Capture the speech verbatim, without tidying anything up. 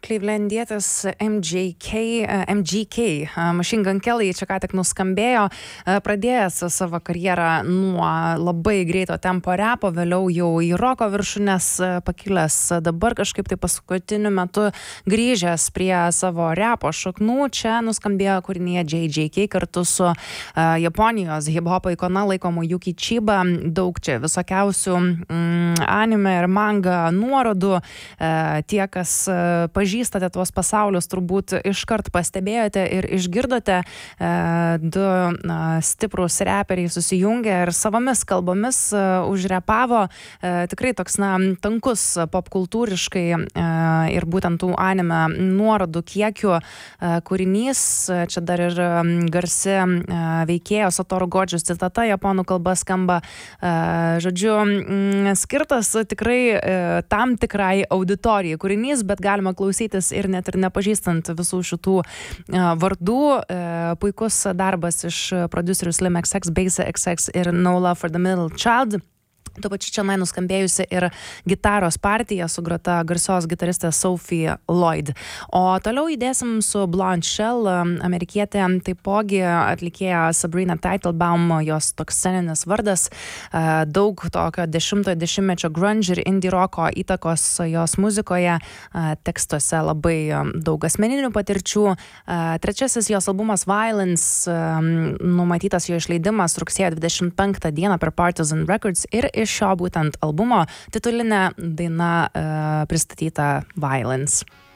Clevelandietis M J K, M G K, Machine Gun Kelly čia ką tik nuskambėjo, pradėjęs savo karjerą nuo labai greito tempo repo, vėliau jau į roko viršūnes pakilęs, dabar kažkaip tai paskutiniu metu grįžęs prie savo repo šaknų. Čia nuskambėjo kūrinyje J J K kartu su uh, Japonijos hip-hopo ikona laikomu Yuki Chiba, daug čia visokiausių mm, anime ir manga nuorodų. Uh, tie, kas uh, pažįstate tuos pasaulius, turbūt iškart pastebėjote ir išgirdote. Uh, du uh, stiprus reperiai susijungė ir savomis kalbomis uh, užrepavo. Uh, tikrai toks, na, tankus popkultūriškai uh, ir būtent tų anime nuorodų kiekių uh, kūrinys. Čia dar ir um, garsi uh, veikėjo Satoru Godžius citata japonų kalba skamba. Uh, žodžiu, mm, skirtas tikrai uh, tam tikrai auditorijai kūrinys, bet galima klausytis ir net ir nepažįstant visų šitų uh, vardų. Uh, puikus darbas iš prodiuserių Slim X X, Bass X X ir No Love for the Middle Child. Tuo pačiu čia nuskambėjusi ir gitaros partija su grota garsios gitaristės Sophie Lloyd. O toliau įdėsim su Blonde Shell, amerikietė, taipogi atlikėja Sabrina Teitelbaum, jos toks sceninis vardas, daug tokio dešimtojo dešimtmečio grunge ir indie roko įtakos jos muzikoje, tekstuose labai daug asmeninių patirčių. Trečiasis jos albumas Violence, numatytas jo išleidimas rugsėjo dvidešimt penktą dieną per Partisan Records, ir iš šio būtent albumo titulinė daina uh, pristatyta Violence.